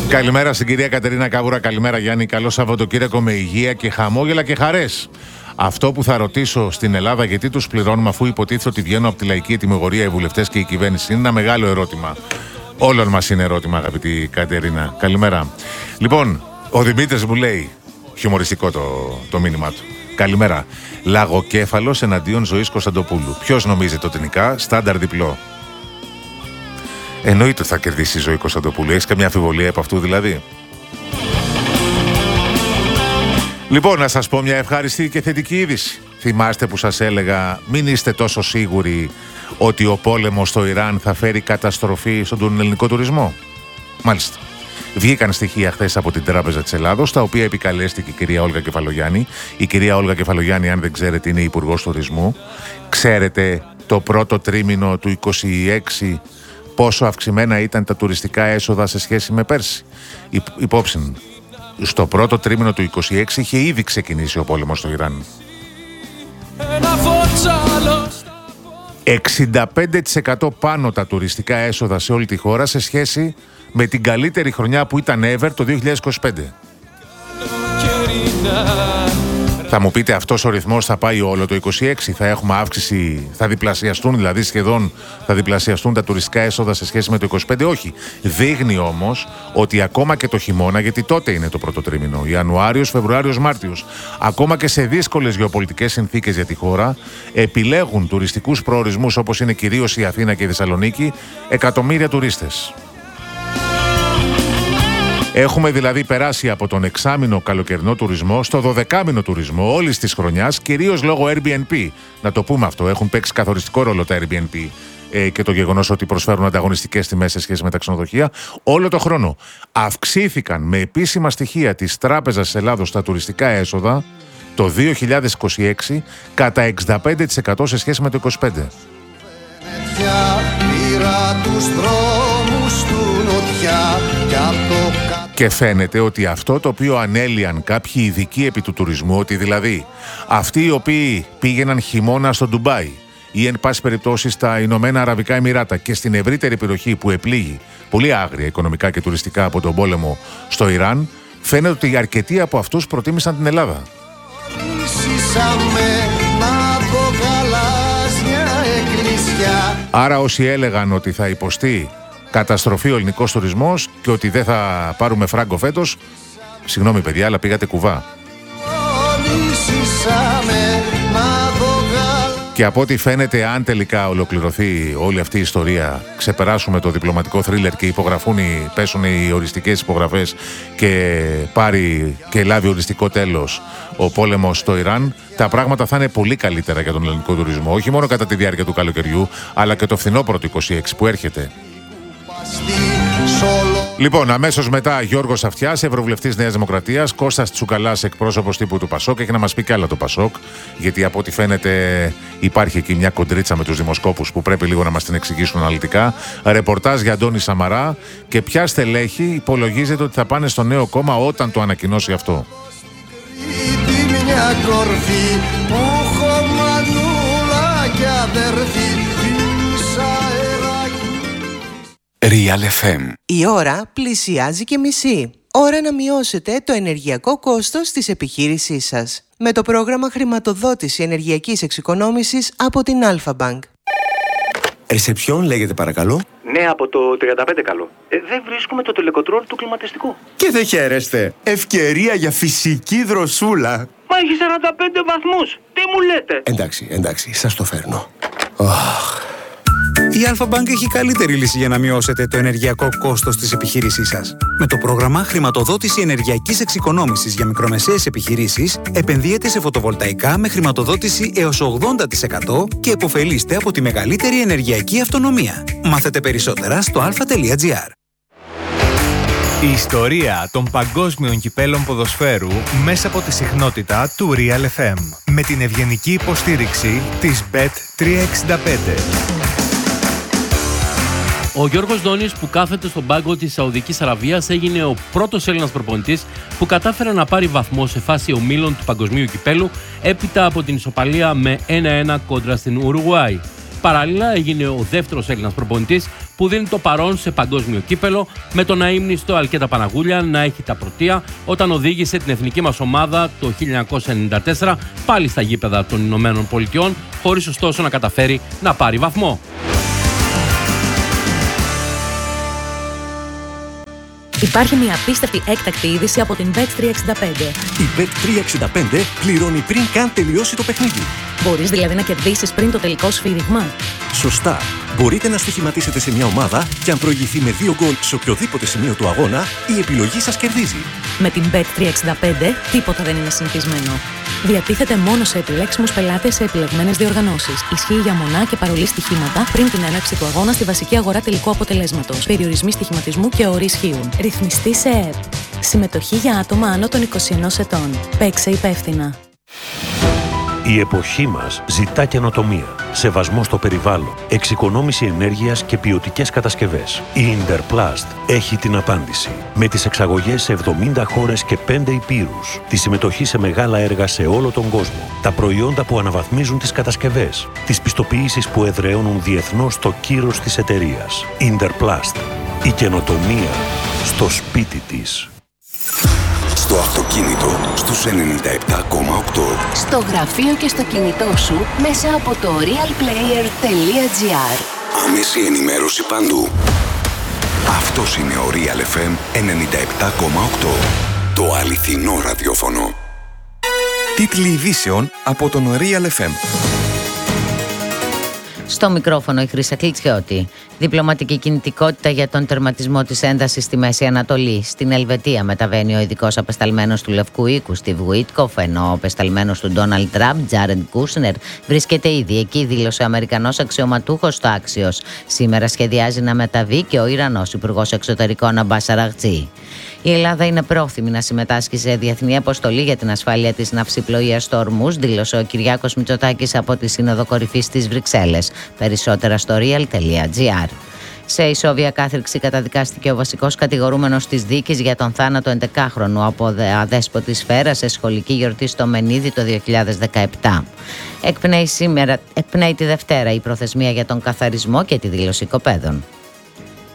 Καλημέρα στην κυρία Κατερίνα Καβούρα. Καλημέρα Γιάννη. Καλό Σαββατοκύριακο με υγεία και χαμόγελα και χαρές. Αυτό που θα ρωτήσω στην Ελλάδα, γιατί τους πληρώνουμε αφού υποτίθεται ότι βγαίνουν από τη λαϊκή ετοιμιγορία οι βουλευτές και η κυβέρνηση, είναι ένα μεγάλο ερώτημα. Όλων μας είναι ερώτημα, αγαπητή Κατερίνα. Καλημέρα. Λοιπόν, ο Δημήτρης μου λέει, χιουμοριστικό το μήνυμά του. Καλημέρα. Λαγοκέφαλος εναντίον Ζωής Κωνσταντοπούλου. Ποιος νομίζετε ότι νικά? Στάνταρ διπλό. Εννοείται ότι θα κερδίσει η Ζωή Κωνσταντοπούλου. Έχεις καμιά αμφιβολία από αυτού δηλαδή? Λοιπόν, να σας πω μια ευχάριστη και θετική είδηση. Θυμάστε που σας έλεγα, μην είστε τόσο σίγουροι ότι ο πόλεμος στο Ιράν θα φέρει καταστροφή στον ελληνικό τουρισμό? Μάλιστα. Βγήκαν στοιχεία χθες από την Τράπεζα της Ελλάδος, τα οποία επικαλέστηκε η κυρία Όλγα Κεφαλογιάννη. Η κυρία Όλγα Κεφαλογιάννη, αν δεν ξέρετε, είναι υπουργός τουρισμού. Ξέρετε το πρώτο τρίμηνο του 2026 πόσο αυξημένα ήταν τα τουριστικά έσοδα σε σχέση με πέρσι? Υπόψη, στο πρώτο τρίμηνο του 2026 είχε ήδη ξεκινήσει ο πόλεμος στο Ιράν. 65% πάνω τα τουριστικά έσοδα σε όλη τη χώρα σε σχέση με την καλύτερη χρονιά που ήταν ever το 2025. Θα μου πείτε, αυτός ο ρυθμός θα πάει όλο το 26? Θα έχουμε αύξηση, θα διπλασιαστούν, δηλαδή σχεδόν θα διπλασιαστούν τα τουριστικά έσοδα σε σχέση με το 25? Όχι. Δείχνει όμως ότι ακόμα και το χειμώνα, γιατί τότε είναι το πρώτο τρίμηνο, Ιανουάριος, Φεβρουάριος, Μάρτιος, ακόμα και σε δύσκολες γεωπολιτικές συνθήκες για τη χώρα, επιλέγουν τουριστικούς προορισμούς όπως είναι κυρίως η Αθήνα και η Θεσσαλονίκη εκατομμύρια τουρίστες. Έχουμε δηλαδή περάσει από τον εξάμηνο καλοκαιρινό τουρισμό στο 12μηνο τουρισμό όλης της χρονιάς, κυρίως λόγω Airbnb. Να το πούμε αυτό, έχουν παίξει καθοριστικό ρόλο τα Airbnb και το γεγονός ότι προσφέρουν ανταγωνιστικές τιμές σε σχέση με τα ξενοδοχεία. Όλο το χρόνο αυξήθηκαν με επίσημα στοιχεία της Τράπεζας της Ελλάδος τα τουριστικά έσοδα το 2026 κατά 65% σε σχέση με το 2025. Και φαίνεται ότι αυτό το οποίο ανέλυαν κάποιοι ειδικοί επί του τουρισμού, ότι δηλαδή αυτοί οι οποίοι πήγαιναν χειμώνα στο Ντουμπάι ή εν πάση περιπτώσει στα Ηνωμένα Αραβικά Εμιράτα και στην ευρύτερη περιοχή που επλήγει πολύ άγρια οικονομικά και τουριστικά από τον πόλεμο στο Ιράν, φαίνεται ότι αρκετοί από αυτούς προτίμησαν την Ελλάδα. Άρα όσοι έλεγαν ότι θα υποστεί καταστροφή ο ελληνικός τουρισμός και ότι δεν θα πάρουμε φράγκο φέτος, συγγνώμη παιδιά, αλλά πήγατε κουβά. Και από ό,τι φαίνεται, αν τελικά ολοκληρωθεί όλη αυτή η ιστορία, ξεπεράσουμε το διπλωματικό θρίλερ και πέσουν οι οριστικές υπογραφές και πάρει και λάβει οριστικό τέλος ο πόλεμος στο Ιράν, τα πράγματα θα είναι πολύ καλύτερα για τον ελληνικό τουρισμό, όχι μόνο κατά τη διάρκεια του καλοκαιριού, αλλά και το φθινόπωρο του 26 που έρχεται. Λοιπόν, αμέσως μετά Γιώργος Αυτιάς, Ευρωβουλευτής Νέας Δημοκρατίας, Κώστας Τσουκαλάς, εκπρόσωπος τύπου του Πασόκ. Έχει να μας πει κι άλλα το Πασόκ, γιατί από ό,τι φαίνεται υπάρχει εκεί μια κοντρίτσα με τους δημοσκόπους που πρέπει λίγο να μας την εξηγήσουν αναλυτικά. Ρεπορτάζ για Αντώνη Σαμαρά και ποια στελέχη υπολογίζεται ότι θα πάνε στο νέο κόμμα όταν το ανακοινώσει αυτό. Real FM. Η ώρα πλησιάζει και μισή. Ώρα να μειώσετε το ενεργειακό κόστος της επιχείρησής σας με το πρόγραμμα χρηματοδότηση ενεργειακής εξοικονόμησης από την Alpha Bank. Ρεσεψιόν λέγεται παρακαλώ. Ναι, από το 35 καλό. Δεν βρίσκουμε το τελεκοτρόλ του κλιματιστικού. Και δεν χαίρεστε. Ευκαιρία για φυσική δροσούλα. Μα έχει 45 βαθμούς. Τι μου λέτε? Εντάξει, σας το φέρνω. Η Alpha Bank έχει καλύτερη λύση για να μειώσετε το ενεργειακό κόστος της επιχείρησής σας. Με το πρόγραμμα χρηματοδότηση ενεργειακής εξοικονόμησης για μικρομεσαίες επιχειρήσεις, επενδύετε σε φωτοβολταϊκά με χρηματοδότηση έως 80% και επωφελείστε από τη μεγαλύτερη ενεργειακή αυτονομία. Μάθετε περισσότερα στο alpha.gr. Η ιστορία των παγκόσμιων κυπέλων ποδοσφαίρου μέσα από τη συχνότητα του Real FM. Με την ευγενική υποστήριξη της Bet365. Ο Γιώργος Δόνης, που κάθεται στον πάγκο της Σαουδικής Αραβίας, έγινε ο πρώτος Έλληνας προπονητής που κατάφερε να πάρει βαθμό σε φάση ομίλων του παγκοσμίου κυπέλου έπειτα από την ισοπαλία με 1-1 κόντρα στην Ουρουγουάη. Παράλληλα, έγινε ο δεύτερος Έλληνας προπονητής που δίνει το παρόν σε παγκόσμιο κύπελο, με τον αείμνηστο Αλκέτα Παναγούλια να έχει τα πρωτεία όταν οδήγησε την εθνική μας ομάδα το 1994 πάλι στα γήπεδα των Ηνωμένων Πολιτειών, χωρίς ωστόσο να καταφέρει να πάρει βαθμό. Υπάρχει μια απίστευτη έκτακτη είδηση από την Bet365. Η Bet365 πληρώνει πριν καν τελειώσει το παιχνίδι. Μπορείς δηλαδή να κερδίσεις πριν το τελικό σφύριγμα. Σωστά. Μπορείτε να στοιχηματίσετε σε μια ομάδα και αν προηγηθεί με 2 γκολ σε οποιοδήποτε σημείο του αγώνα, η επιλογή σας κερδίζει. Με την Bet365 τίποτα δεν είναι συνηθισμένο. Διατίθεται μόνο σε επιλέξιμους πελάτες σε επιλεγμένες διοργανώσεις. Ισχύει για μονά και παρολί στοιχήματα πριν την έναρξη του αγώνα στη βασική αγορά τελικού αποτελέσματος. Περιορισμοί στοιχηματισμού και όροι ισχύουν. Ρυθμιστή σε ΕΕΠ. Συμμετοχή για άτομα άνω των 21 ετών. Παίξε υπεύθυνα. Η εποχή μας ζητά καινοτομία, σεβασμό στο περιβάλλον, εξοικονόμηση ενέργειας και ποιοτικές κατασκευές. Η Interplast έχει την απάντηση. Με τις εξαγωγές σε 70 χώρες και 5 υπήρους, τη συμμετοχή σε μεγάλα έργα σε όλο τον κόσμο, τα προϊόντα που αναβαθμίζουν τις κατασκευές, τις πιστοποιήσεις που εδραιώνουν διεθνώς το κύρος της εταιρείας. Interplast. Η καινοτομία στο σπίτι της. Στο αυτοκίνητο στους 97,8. Στο γραφείο και στο κινητό σου μέσα από το realplayer.gr. Άμεση ενημέρωση παντού. Αυτός είναι ο Real FM 97,8. Το αληθινό ραδιόφωνο. Τίτλοι ειδήσεων από τον Real FM. Στο μικρόφωνο η Χρύσα Κλιτσιώτη. Διπλωματική κινητικότητα για τον τερματισμό της έντασης στη Μέση Ανατολή. Στην Ελβετία μεταβαίνει ο ειδικός απεσταλμένος του Λευκού Οίκου, Στιβ Γουίτκοφ, ενώ ο απεσταλμένος του Ντόναλντ Τραμπ, Τζάρεντ Κούσνερ, βρίσκεται ήδη εκεί, δήλωσε ο Αμερικανός αξιωματούχος στο Άξιος. Σήμερα σχεδιάζει να μεταβεί και ο Ιρανός Υπουργός Εξωτερικών Αμπάς Αραγτζή. Η Ελλάδα είναι πρόθυμη να συμμετάσχει σε διεθνή αποστολή για την ασφάλεια της ναυσιπλοείας στο Ορμούζ, δήλωσε ο Κυριάκος Μητσοτάκης από τη Σύνοδο Κορυφής στις Βρυξέλλες. Περισσότερα στο real.gr. Σε ισόβια κάθριξη καταδικάστηκε ο βασικός κατηγορούμενος της δίκης για τον θάνατο 11χρονου από αδέσποτη σφαίρα σε σχολική γιορτή στο Μενίδη το 2017. Εκπνέει τη Δευτέρα η προθεσμία για τον καθαρισμό και τη δήλωση οικοπαίδων.